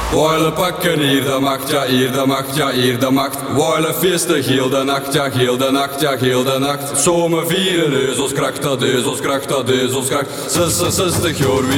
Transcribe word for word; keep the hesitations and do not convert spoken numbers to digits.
Woile pakken hier de macht, ja hier de macht, ja hier de macht. Woile feesten heel de nacht, ja heel de nacht, ja heel de nacht. Zomer vieren, euzels kracht, dat euzels kracht, dat euzels kracht. zesenzestig jaar